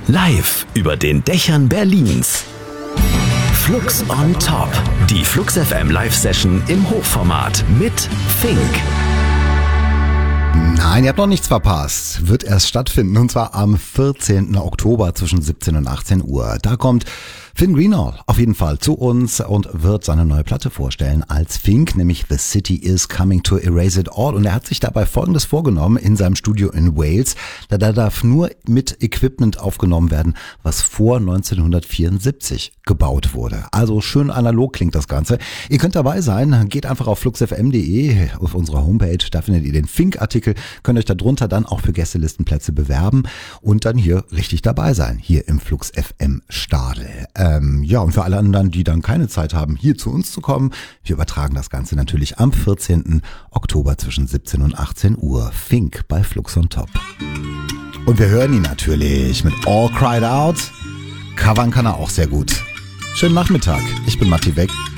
Live über den Dächern Berlins. Flux on Top. Die Flux FM Live-Session im Hochformat mit Fink. Nein, ihr habt noch nichts verpasst. Wird erst stattfinden, und zwar am 14. Oktober zwischen 17 und 18 Uhr. Da kommt Finn Greenall auf jeden Fall zu uns und wird seine neue Platte vorstellen als Fink, nämlich The City is Coming to Erase It All. Und er hat sich dabei Folgendes vorgenommen in seinem Studio in Wales. Da darf nur mit Equipment aufgenommen werden, was vor 1974 gebaut wurde. Also schön analog klingt das Ganze. Ihr könnt dabei sein, geht einfach auf fluxfm.de auf unserer Homepage, da findet ihr den Fink-Artikel, könnt euch darunter dann auch für Gästelistenplätze bewerben und dann hier richtig dabei sein, hier im Flux FM Stadel. Ja, und für alle anderen, die dann keine Zeit haben, hier zu uns zu kommen, wir übertragen das Ganze natürlich am 14. Oktober zwischen 17 und 18 Uhr. Fink bei Flux on Top. Und wir hören ihn natürlich mit All Cried Out. Covern kann er auch sehr gut. Schönen Nachmittag. Ich bin Matti Beck.